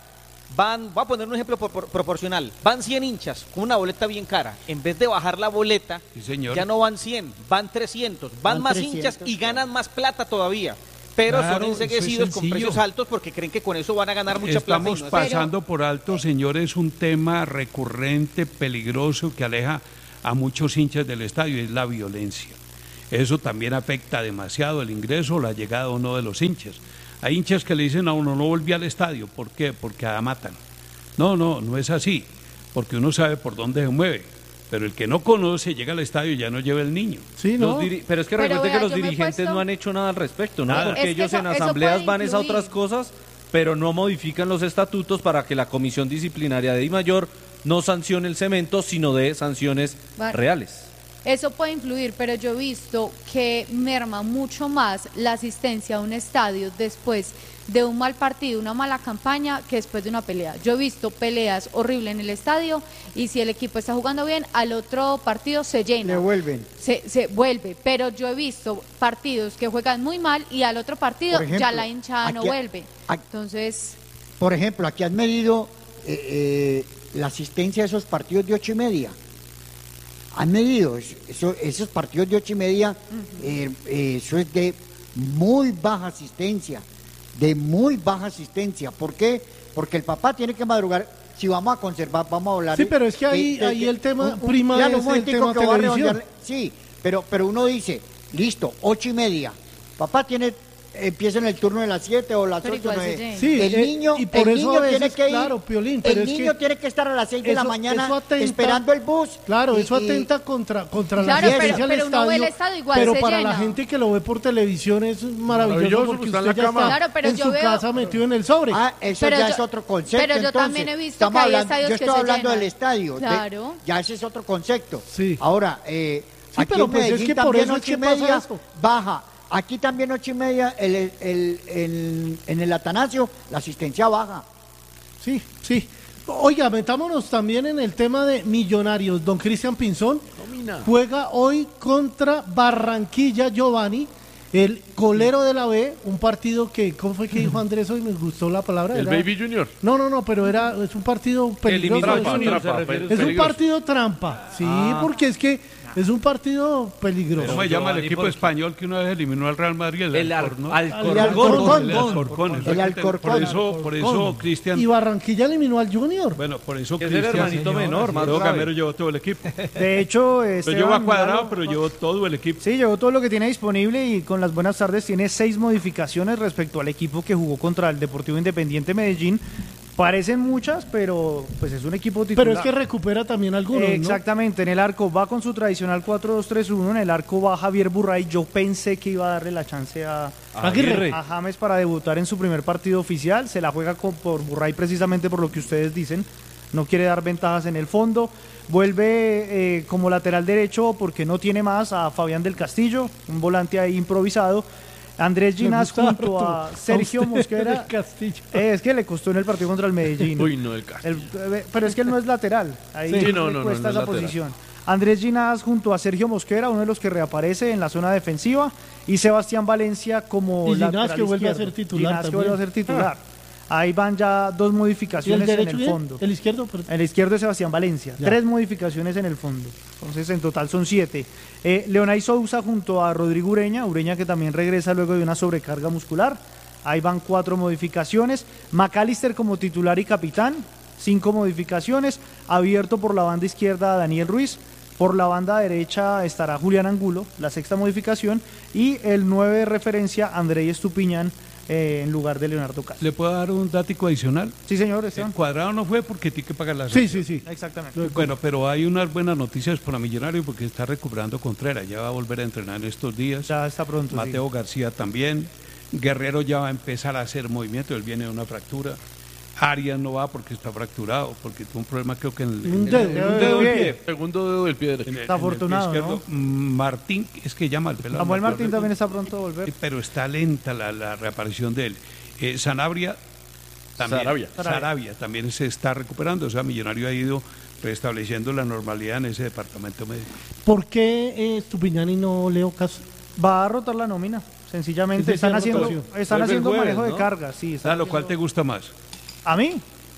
van, voy a poner un ejemplo por- por- proporcional, van cien hinchas con una boleta bien cara, en vez de bajar la boleta, Sí, señor. ya no van cien, van trescientos, van, Van más trescientos, hinchas y ganan más plata todavía. Pero Claro, son eso es enseguecidos con sencillo. precios altos porque creen que con eso van a ganar mucha plata. Estamos y no es- pasando por alto, señores, un tema recurrente, peligroso, que aleja a muchos hinchas del estadio, es la violencia. Eso también afecta demasiado el ingreso o la llegada o no de los hinchas. Hay hinchas que le dicen a uno, no volví al estadio. ¿Por qué? Porque la matan. No, no, no es así, porque uno sabe por dónde se mueve. Pero el que no conoce llega al estadio y ya no lleva el niño. Sí, Los diri- pero es que Pero recuerde vea, que los yo me he dirigentes puesto- no han hecho nada al respecto, ¿no? Nada. Porque Es que ellos eso- en eso asambleas puede van es a influir. otras cosas, pero no modifican los estatutos para que la comisión disciplinaria de DIMAYOR no sancione el cemento, sino de sanciones Vale. reales. Eso puede influir, pero yo he visto que merma mucho más la asistencia a un estadio después de un mal partido, una mala campaña, que después de una pelea. Yo he visto peleas horribles en el estadio y si el equipo está jugando bien, al otro partido se llena. Le vuelven. Se, se vuelve, pero yo he visto partidos que juegan muy mal y al otro partido Por ejemplo, ya la hinchada no aquí- vuelve. aquí- Entonces, Por ejemplo, aquí han medido eh, eh, la asistencia de esos partidos de ocho y media. Han medido es- eso- esos partidos de ocho y media, eh, eh, eso es de muy baja asistencia, de muy baja asistencia. ¿Por qué? Porque el papá tiene que madrugar. Si vamos a conservar, vamos a hablar. Sí, pero es que ahí- de- de- ahí el tema un- un- prima dígale es un el momentico tema que voy a televisión. redondearle. Sí, pero, pero uno dice, listo, ocho y media. Papá tiene, empieza en el turno de las siete o las Pero ocho, igual se nueve. llena. Sí, el eh, niño, y por el eso niño a veces, tiene que ir, claro, Piolín, pero el es niño que tiene que estar a las seis de la eso- mañana eso atenta- esperando el bus. Claro, y- eso y- atenta contra, contra Claro, la pero- asistencia al pero uno ve el estadio, estadio, igual pero se para llena. la gente que lo ve por televisión es maravilloso, Maravilloso, porque está en usted la ya cama. está Claro, pero en yo su veo- casa metido en el sobre. Ah, eso Pero ya yo- es otro concepto. pero yo entonces. también he visto Estamos que hay hablando- estadios Yo que estoy se hablando llenan. del estadio. de- Claro. ya ese es otro concepto. Sí. Ahora, eh, Sí, aquí pero en pues es Medellín que por también eso es ocho y que pasa media esto. baja. Aquí también ocho y media, el, el, el- el- en el Atanasio, la asistencia baja. Sí, sí. Oiga, metámonos también en el tema de Millonarios. Don Cristian Pinzón juega hoy contra Barranquilla Giovanni, el colero de la B, un partido que, ¿cómo fue que dijo Andrés hoy? Me gustó la palabra. El era- Baby Junior. No, no, no, pero era, es un partido peligroso. Eliminó al es un- Junior, se trampa, refiere Es un peligroso. partido trampa, sí, Ah. porque es que es un partido peligroso. ¿Cómo se llama el Giovanni, equipo ¿por qué? español que una vez eliminó al Real Madrid? El, El Al- Alcorcón. Alcorcón. El Alcorcón. El Alcorcón, eso El hay que tener- Alcorcón. Por eso, por eso, Cristian. Y Barranquilla eliminó al Junior. Bueno, por eso Que es el Cristian. hermanito menor, más Luego grave. Gamero llevó todo el equipo. De hecho, Lo Esteban, llevó a cuadrado, Galo- pero llevó todo el equipo. Sí, llevó todo lo que tiene disponible y con las buenas tardes tiene seis modificaciones respecto al equipo que jugó contra el Deportivo Independiente Medellín. Parecen muchas, pero pues es un equipo titular. Pero es que recupera también algunos, Eh, ¿no? Exactamente, en el arco va con su tradicional cuatro dos tres uno, en el arco va Javier Burray. Yo pensé que iba a darle la chance a, Aguirre. a James para debutar en su primer partido oficial. Se la juega con, por Burray precisamente por lo que ustedes dicen. No quiere dar ventajas en el fondo. Vuelve eh, como lateral derecho porque no tiene más a Fabián del Castillo, un volante ahí improvisado. Andrés Me Ginás gusta junto harto a Sergio usted Mosquera. del Castillo. Eh, es que le costó en el partido contra el Medellín. Uy, no, el Castillo. El- eh, pero es que él no es lateral. Ahí Sí, le no, no, no, cuesta no es esa lateral. posición. Andrés Ginás junto a Sergio Mosquera, uno de los que reaparece en la zona defensiva, y Sebastián Valencia como Y Ginás, lateral que vuelve a izquierdo. ser titular Ginás que también. vuelve a ser titular. Ah. Ahí van ya dos ¿Y el modificaciones en derecho el bien? fondo. ¿El izquierdo? Perdón. El izquierdo es Sebastián Valencia. Ya. Tres modificaciones en el fondo. Entonces, en total son siete. Eh, Leonay Sousa junto a Rodrigo Ureña. Ureña que también regresa luego de una sobrecarga muscular. Ahí van cuatro modificaciones. McAllister como titular y capitán. Cinco modificaciones. Abierto por la banda izquierda Daniel Ruiz. Por la banda derecha estará Julián Angulo, la sexta modificación. Y el nueve de referencia, Andrei Estupiñán, eh, en lugar de Leonardo Castro. ¿Le puedo dar un dático adicional? Sí, señor, Esteban. El cuadrado no fue porque tiene que pagar la Sí, sí, sí. Exactamente. Bueno, pero hay unas buenas noticias para Millonario porque está recuperando Contreras. Ya va a volver a entrenar estos días. Ya está pronto. sí. Mateo García también. Guerrero ya va a empezar a hacer movimiento. Él viene de una fractura. Arias no va porque está fracturado, porque tuvo un problema creo que en el, Un en el- dedo, en un un dedo del pie. pie. Segundo dedo del pie derecho. En el- Está en el pie afortunado, izquierdo. Martín, es que llama al pelado. Samuel me acuerdo. Martín también está pronto a volver. Pero está lenta la, la reaparición de él. Eh, Sanabria también. Sarabia. Sarabia también se está recuperando. O sea, Millonario ha ido restableciendo la normalidad en ese departamento médico. ¿Por qué eh, Estupiñán y no Leo Caso? Va a rotar la nómina, sencillamente. Sí, sí, Están sí, haciendo, rotación. están Vuelve el haciendo jueves, manejo de ¿no? carga, sí. están ¿A lo cual te haciendo- gusta más? ¿A mí?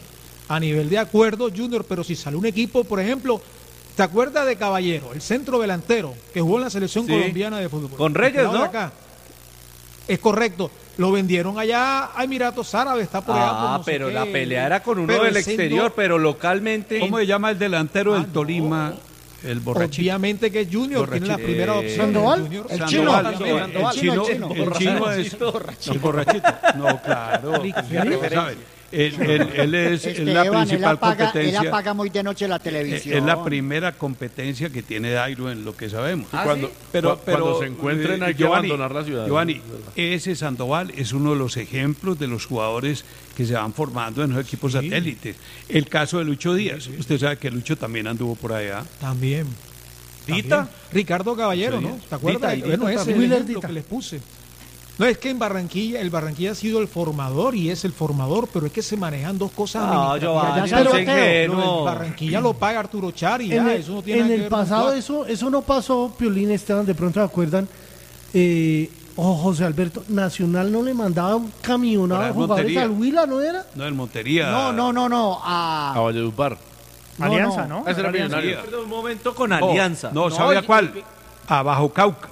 a nivel de acuerdo, Junior, pero si sale un equipo, por ejemplo, ¿Te acuerdas de Caballero, el centro delantero que jugó en la selección Sí. colombiana de fútbol? Con Reyes, Quedado de ¿no? acá. Es correcto. Lo vendieron allá a Emiratos Árabes, está por allá. por Ah, no sé pero qué. la pelea era con uno Pero del ese exterior, no- pero localmente. ¿Cómo se llama el delantero del Ah, no. Tolima? El borrachito. Obviamente que es Junior, tiene la Borrachito. primera Eh, opción. ¿Sandoval? Junior. El Sandoval, chino, el- Sandoval, el el chino, chino, el chino es el borrachito. No, claro. Ya lo saben. Él, él- él es, es la Esteban, él principal apaga, él competencia. apaga muy de noche la televisión. Es la primera competencia que tiene Dairo en lo que sabemos. Ah, cuando- ¿sí? pero, cu- pero, cuando se encuentren eh, hay que Giovanni, abandonar la ciudad. Giovanni, ese Sandoval es uno de los ejemplos de los jugadores que se van formando en los equipos satélites. El caso de Lucho Díaz. Usted sabe que Lucho también anduvo por allá. También. Dita. También. Ricardo Caballero, ¿no? ¿Te acuerdas? Dita, y bueno, Dita ese es el también. ejemplo Dita. que les puse. No, es que en Barranquilla, el Barranquilla ha sido el formador y es el formador, pero es que se manejan dos cosas No, administrativas. Giovanni, Ya no lo- sea lo ingenuo. del Barranquilla lo paga Arturo Char y En ya, el, eso no tiene en nada que el ver con pasado Cuac. eso eso no pasó, Piolín, Esteban, de pronto se acuerdan. Eh, oh, José Alberto, Nacional no le mandaba un camionado Por de ahí, jugadores Montería. al Huila, ¿no era? No, en Montería. No, no, no, no. A A, Valledupar. no, Alianza, no. ¿no? Ese era Alianza. millonario. Recuerdo un momento con No, Alianza. No, No, ¿sabía y- cuál? y- A Bajo Cauca.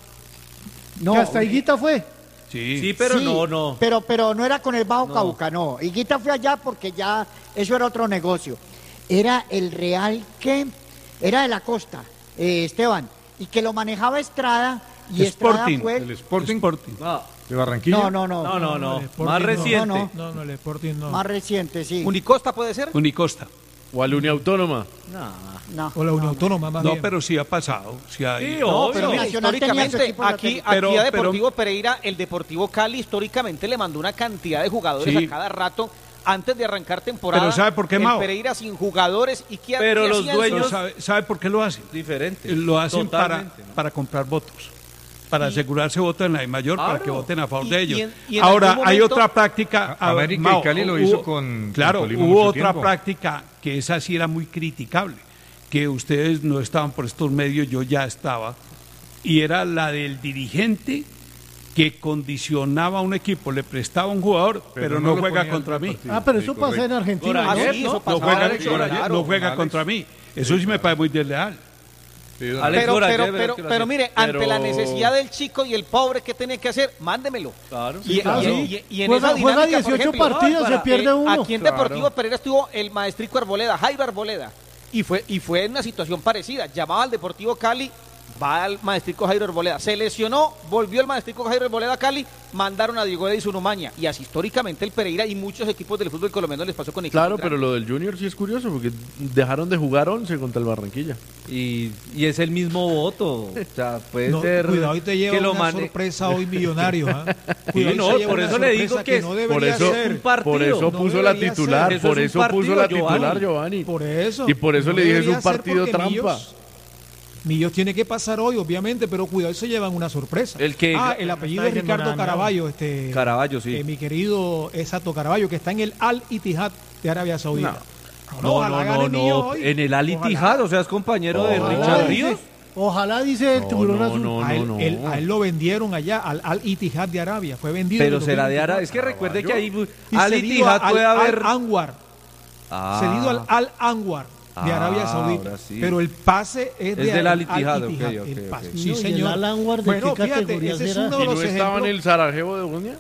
No, Que hasta Higuita fue. Sí. Sí, pero sí, no, no. Pero, pero no era con el Bajo No. Cauca, no. Higuita fue allá porque ya eso era otro negocio. Era el Real que era de la costa, eh, Esteban, y que lo manejaba Estrada y Estrada Sporting. fue El Sporting Sporting. No, de Barranquilla. No, no, no. no, no, no. el Sporting Más no. reciente. No, No, no, el Sporting no. Más reciente, sí. Unicosta puede ser. Unicosta. O a la Uniautónoma. No. No, O la Unión Autónoma, más No, bien. pero sí ha pasado. Sí hay. Sí, No, obvio. pero mira, Nacional tenía su históricamente, equipo aquí, satélite. aquí Pero- a Deportivo Pereira, el Deportivo Cali históricamente le mandó una cantidad de jugadores Sí. a cada rato antes de arrancar temporada. Pero ¿sabe por qué, el Mao? Pereira sin jugadores y que Pero los Pero dueños- ¿sabe, sabe por qué lo hacen? Diferente. Lo hacen para, Totalmente, ¿no? para comprar votos. Para asegurarse votos en la I mayor, para Claro. que voten a favor Y- de y ellos. en- y en Ahora, algún hay momento- otra práctica. A- América y Mao, Cali lo hizo con- Claro, con Tolima hubo mucho otra tiempo. práctica que esa sí era muy criticable, que ustedes no estaban por estos medios, yo ya estaba, y era la del dirigente que condicionaba a un equipo, le prestaba un jugador, pero, no, lo juega ponía contra en el mí. partido. Ah, pero Sí, eso pasa correcto. en Argentina. Por ¿no? ayer, sí, ¿no? eso No pasaba, juega, Alex, no- claro. no juega Alex. contra mí. Eso sí me parece muy desleal. Sí, don Alex Pero, Gorayer, pero, verá pero, que lo pero hacía. mire, Pero- ante la necesidad del chico y el pobre, ¿qué tenía que hacer? Mándemelo. Claro. Y, claro. y- y- y en Juega- esa juega dinámica, por dieciocho ejemplo, partidos, para- se pierde eh, uno. Aquí en Claro. Deportivo Pereira estuvo el maestrico Arboleda, Jairo Arboleda, y fue, y fue en una situación parecida. Llamaba al Deportivo Cali, va al maestrico Jairo Arboleda. Se lesionó, volvió el maestrico Jairo Arboleda a Cali, mandaron a Diego Edison Umaña. Y así históricamente el Pereira y muchos equipos del fútbol colombiano les pasó con equipos Claro, grandes. pero lo del Junior sí es curioso porque dejaron de jugar once contra el Barranquilla. Y, y es el mismo voto. O sea, puede No, ser. cuidado y te lleva que lo una mane- sorpresa hoy millonario. ¿ah? Sí, Cuidado y no, se lleva por una eso le digo sorpresa que es- no Por debería eso, ser. un partido. por eso No puso la debería titular, ser. Eso por es un eso puso la partido, titular, Giovanni. Giovanni. Por eso. Y por eso No le dije es debería un ser partido porque trampa. Millos, Millos tiene que pasar hoy, obviamente, pero cuidado, se llevan una sorpresa. El que- ah, el apellido está es diciendo Ricardo nada, Caraballo, este, Caraballo, sí. eh, mi querido exacto Caraballo, que está en el Al Ittihad de Arabia Saudita. No, ojalá no, gane no, Millos no. hoy. En el Ali Ojalá. Tijad, o sea, es compañero de Ojalá, Richard dice- Ríos. Ojalá, dice el No, tiburón no, azul. no, a, él, no. él- a él lo vendieron allá, al Al Ittihad de Arabia. Fue vendido. Pero en el será de dos mil Arabia. veinticuatro. Es que recuerde que ahí Y Ali cedido Tijad al- puede haber. Al Anwar. Ah, Cedido al Al Anwar de Ah, Arabia Saudita. ahora sí. Pero el pase es, de Es del Al Al Ittihad, ok, Ittihad, ok, el ok. pase. No, Sí, y el señor. Al Anwar, ¿de bueno, qué fíjate, categoría ese es será? uno ¿Y de no los estaba en ejemplos. el Sarajevo de Bosnia?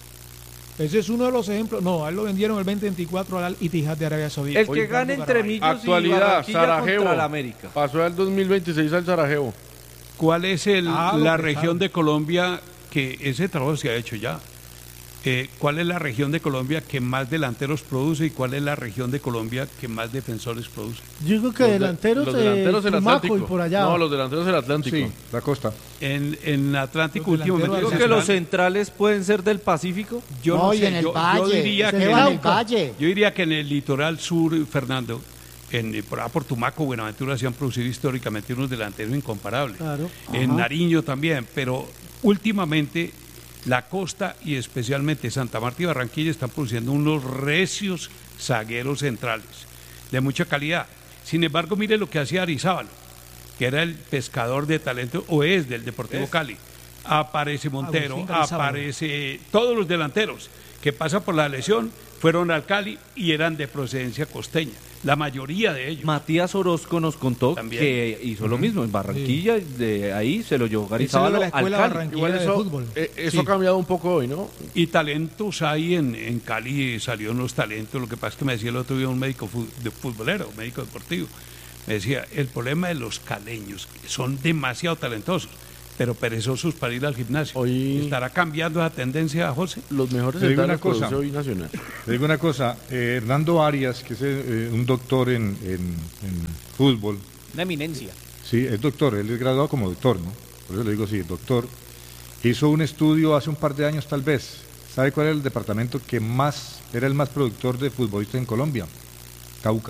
Ese es uno de los ejemplos. No, a él lo vendieron el veinte veinticuatro al Al Ittihad de Arabia Saudita. El que Ricardo gane entre Caraballo. Millos y Actualidad, Barranquilla Sarajevo. contra el América. Pasó al dos mil veintiséis al Sarajevo. ¿Cuál es el, Ah, lo la que región saben. de Colombia que ese trabajo se ha hecho ya? Eh, ¿Cuál es la región de Colombia que más delanteros produce y cuál es la región de Colombia que más defensores produce? Yo digo que Los de- delanteros, los eh, delanteros del Tumaco Atlántico. y por allá. No, los delanteros del Atlántico. Sí, la costa. En, en Atlántico Los delanteros últimamente Digo del se que los están- centrales pueden ser del Pacífico. yo no, No, y sé, en el yo, yo Valle, diría se que va en en el, el Valle. yo diría que en el litoral sur, Fernando, en eh, por, allá por Tumaco, Buenaventura se han producido históricamente unos delanteros incomparables. Claro. En Ajá. Nariño también, pero últimamente la costa y especialmente Santa Marta y Barranquilla están produciendo unos recios zagueros centrales de mucha calidad. Sin embargo, mire lo que hacía Arizábal, que era el pescador de talento, o es del Deportivo Es. Cali. Aparece Montero, Agustín Arizábal. aparece todos los delanteros que pasan por la lesión, fueron al Cali y eran de procedencia costeña. La mayoría de ellos. Matías Orozco nos contó También. que hizo uh-huh. lo mismo en Barranquilla, sí. de ahí se lo llevó Gary Sábalo al Cali. Igual eso, de fútbol. Eh, eso sí. ha cambiado un poco hoy, ¿no? Y talentos hay en, en Cali, salieron los talentos. Lo que pasa es que me decía el otro día un médico de futbolero, médico deportivo, me decía, el problema de los caleños, son demasiado talentosos, pero perezosos para ir al gimnasio. Hoy ¿estará cambiando esa tendencia, José? Los mejores te digo una cosa, hoy nacional. Te digo una cosa, eh, Hernando Arias, que es eh, un doctor en, en, en fútbol. Una eminencia. Sí, es doctor, él es graduado como doctor, ¿no? Por eso le digo sí, doctor. Hizo un estudio hace un par de años tal vez. ¿Sabe cuál era el departamento que más, era el más productor de futbolistas en Colombia? Cauca.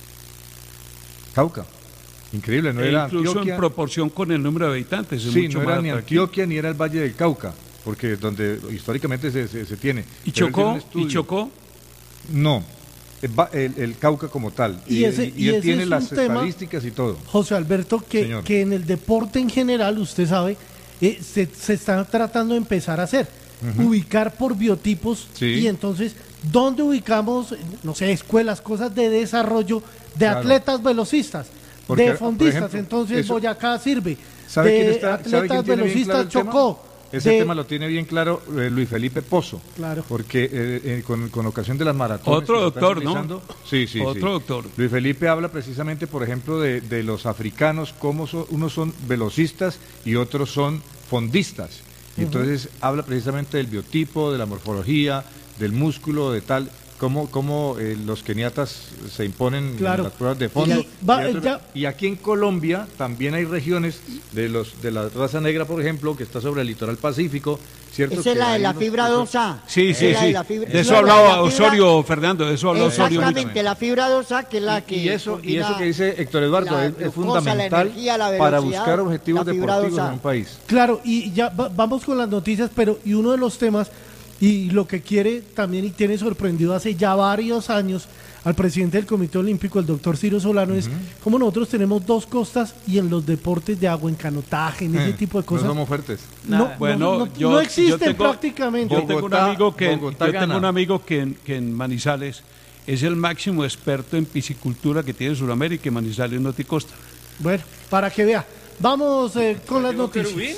Cauca. Increíble, no e era incluso Antioquia. En proporción con el número de habitantes. Es sí, mucho no más era ni atractivo. Antioquia ni era el Valle del Cauca, porque es donde históricamente se, se, se tiene. ¿Y Chocó? ¿Y Chocó? No, el, el, el Cauca como tal. Y, y, ese, y, y y él ese tiene es las un tema, estadísticas y todo. José Alberto, que, que en el deporte en general, usted sabe, eh, se, se está tratando de empezar a hacer. Uh-huh. Ubicar por biotipos sí. Y entonces, ¿dónde ubicamos, no sé, escuelas, cosas de desarrollo de claro. atletas velocistas? Porque, de fondistas, ejemplo, entonces eso, Boyacá sirve. ¿Sabe de quién está, atletas ¿sabe quién tiene velocistas bien claro Chocó. Tema? Ese de... tema lo tiene bien claro eh, Luis Felipe Pozo. Claro. Porque eh, eh, con, con ocasión de las maratones. Otro doctor, ¿no? Sí, sí. Otro sí. doctor. Luis Felipe habla precisamente, por ejemplo, de, de los africanos, cómo son, unos son velocistas y otros son fondistas. Y uh-huh. entonces habla precisamente del biotipo, de la morfología, del músculo, de tal. Cómo, cómo eh, los keniatas se imponen claro. en las pruebas de fondo. Y, va, y, otro, y aquí en Colombia también hay regiones de los de la raza negra, por ejemplo, que está sobre el litoral pacífico, ¿cierto? Esa es la de la unos, fibra dos A. Sí, sí, sí. De, fibra, de eso hablaba Osorio, Fernando, de eso hablaba Osorio. Osorio. Exactamente, la fibra dos A, que es la y, que... Y eso, y eso que dice Héctor Eduardo la, es, es glucosa, fundamental energía, para buscar objetivos deportivos en un país. Claro, y ya va, vamos con las noticias, pero y uno de los temas... Y lo que quiere también y tiene sorprendido hace ya varios años al presidente del Comité Olímpico, el doctor Ciro Solano, uh-huh. es como nosotros tenemos dos costas y en los deportes de agua, en canotaje, en eh, ese tipo de cosas. No somos fuertes. No, bueno, no, no, yo, no existen yo tengo, prácticamente. Yo tengo un amigo que, Bogotá yo gana. tengo un amigo que, en, que en Manizales es el máximo experto en piscicultura que tiene Sudamérica y Manizales no te costa. Bueno, para que vea. Vamos eh, con las noticias. Querubín?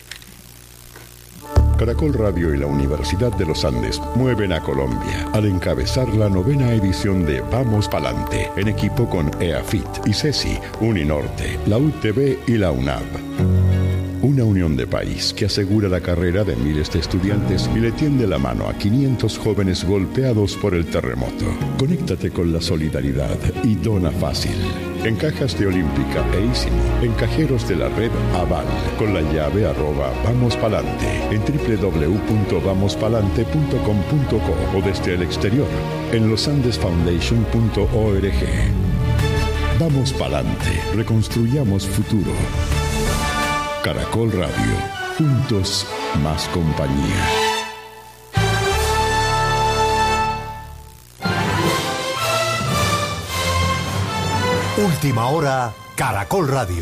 Caracol Radio y la Universidad de los Andes mueven a Colombia al encabezar la novena edición de Vamos Palante, en equipo con EAFIT, ICESI, Uninorte, la U T B y la UNAV. Una unión de país que asegura la carrera de miles de estudiantes y le tiende la mano a quinientos jóvenes golpeados por el terremoto. Conéctate con la solidaridad y dona fácil. En cajas de Olímpica e Ísimo, en cajeros de la red Aval, con la llave arroba Vamos Palante, en doble u doble u doble u punto vamos palante punto com punto co o desde el exterior, en losandesfoundation punto org. Vamos Palante, reconstruyamos futuro. Caracol Radio, juntos más compañía. Última hora, Caracol Radio.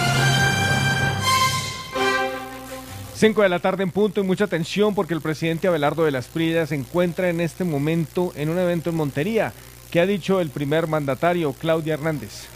Cinco de la tarde en punto y mucha atención porque el presidente Abelardo de las Prillas se encuentra en este momento en un evento en Montería. ¿Qué ha dicho el primer mandatario, Claudia Hernández?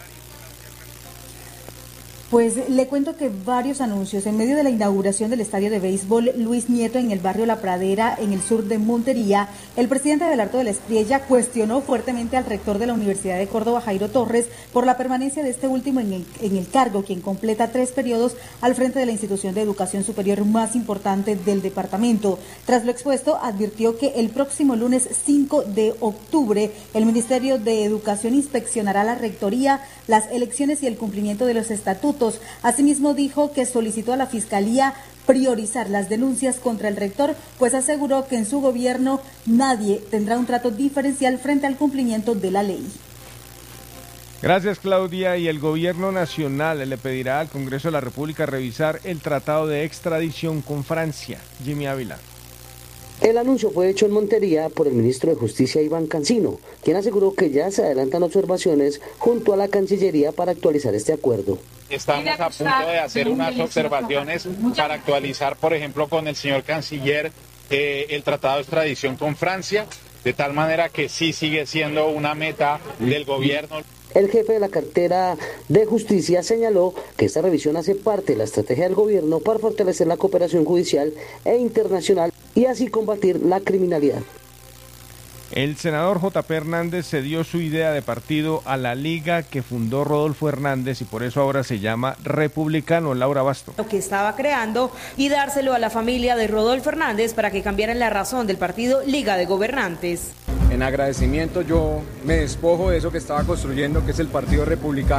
Pues le cuento que varios anuncios. En medio de la inauguración del estadio de béisbol Luis Nieto en el barrio La Pradera, en el sur de Montería, el presidente Abelardo de la Espriella cuestionó fuertemente al rector de la Universidad de Córdoba, Jairo Torres, por la permanencia de este último en el, en el cargo, quien completa tres periodos al frente de la institución de educación superior más importante del departamento. Tras lo expuesto, advirtió que el próximo lunes cinco de octubre el Ministerio de Educación inspeccionará la rectoría, las elecciones y el cumplimiento de los estatutos. Asimismo, dijo que solicitó a la Fiscalía priorizar las denuncias contra el rector, pues aseguró que en su gobierno nadie tendrá un trato diferencial frente al cumplimiento de la ley. Gracias, Claudia. Y el gobierno nacional le pedirá al Congreso de la República revisar el tratado de extradición con Francia. Jimmy Ávila. El anuncio fue hecho en Montería por el ministro de Justicia Iván Cancino, quien aseguró que ya se adelantan observaciones junto a la Cancillería para actualizar este acuerdo. Estamos a punto de hacer unas observaciones para actualizar, por ejemplo, con el señor canciller eh, el tratado de extradición con Francia. de tal manera que sí sigue siendo una meta del gobierno. El jefe de la cartera de Justicia señaló que esta revisión hace parte de la estrategia del gobierno para fortalecer la cooperación judicial e internacional y así combatir la criminalidad. El senador J P Hernández cedió su idea de partido a la liga que fundó Rodolfo Hernández y por eso ahora se llama Republicano. Laura Basto. Lo que estaba creando y dárselo a la familia de Rodolfo Hernández para que cambiaran la razón del partido Liga de Gobernantes. En agradecimiento yo me despojo de eso que estaba construyendo, que es el Partido Republicano.